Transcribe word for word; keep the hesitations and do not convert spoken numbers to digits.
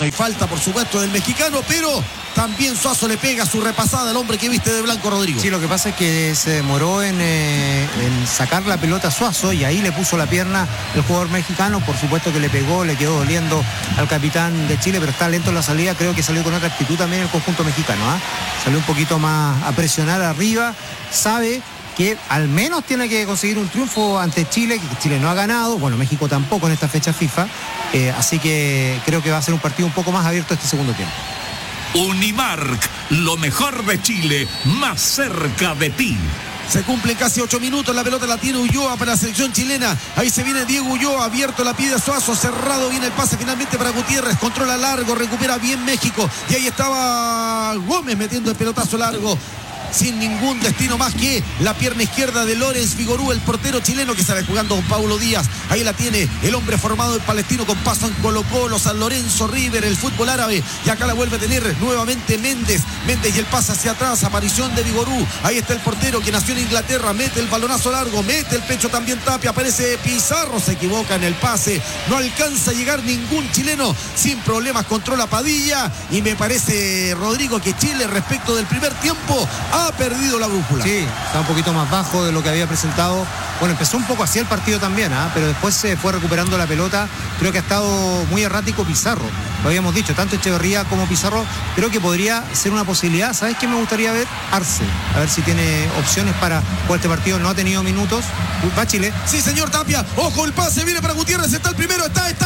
hay falta, por supuesto, del mexicano, pero también Suazo le pega su repasada al hombre que viste de blanco, Rodrigo. Sí, lo que pasa es que se demoró en, eh, en sacar la pelota a Suazo y ahí le puso la pierna el jugador mexicano. Por supuesto que le pegó, le quedó doliendo al capitán de Chile, pero está lento en la salida. Creo que salió con otra actitud también el conjunto mexicano, ¿eh? Salió un poquito más a presionar arriba, sabe que al menos tiene que conseguir un triunfo ante Chile, que Chile no ha ganado, bueno, México tampoco en esta fecha FIFA, eh, así que creo que va a ser un partido un poco más abierto este segundo tiempo. Unimark, lo mejor de Chile, más cerca de ti. Se cumplen casi ocho minutos, la pelota la tiene Ulloa para la selección chilena. Ahí se viene Diego Ulloa, abierto la pide Suazo, cerrado, viene el pase finalmente para Gutiérrez, controla largo, recupera bien México. Y ahí estaba Gómez metiendo el pelotazo largo, sin ningún destino más que la pierna izquierda de Lorenz Vigorú, el portero chileno que sale jugando con Paulo Díaz. Ahí la tiene el hombre formado en Palestino con paso en Colo Colo, San Lorenzo, River, el fútbol árabe. Y acá la vuelve a tener nuevamente Méndez. Méndez y el pase hacia atrás, aparición de Vigorú. Ahí está el portero que nació en Inglaterra, mete el balonazo largo, mete el pecho también Tapia, aparece Pizarro, se equivoca en el pase. No alcanza a llegar ningún chileno, sin problemas controla Padilla. Y me parece, Rodrigo, que Chile respecto del primer tiempo ha perdido la brújula. Sí, está un poquito más bajo de lo que había presentado. Bueno, empezó un poco así el partido también, ¿eh? Pero después se fue recuperando la pelota. Creo que ha estado muy errático Pizarro. Lo habíamos dicho, tanto Echeverría como Pizarro. Creo que podría ser una posibilidad. ¿Sabes qué me gustaría ver? Arce. A ver si tiene opciones para jugar este partido. No ha tenido minutos. Va Chile. Sí, señor Tapia. Ojo, el pase viene para Gutiérrez. Está el primero. Está, está.